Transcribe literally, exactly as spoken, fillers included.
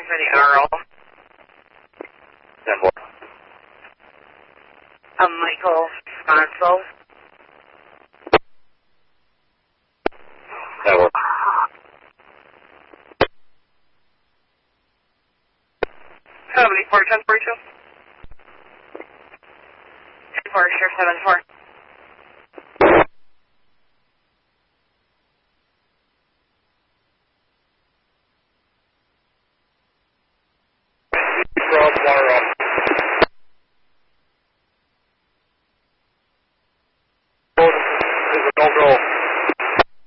for the R O. ten four. Um, Michael Sponso. ten four. seventy-four, ten forty-two. ten four, Sheriff seven four.